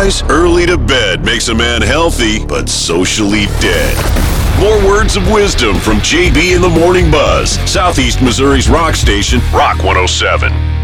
Otherwise, early to bed makes a man healthy, but socially dead. More words of wisdom from JB in the Morning Buzz, Southeast Missouri's rock station, Rock 107.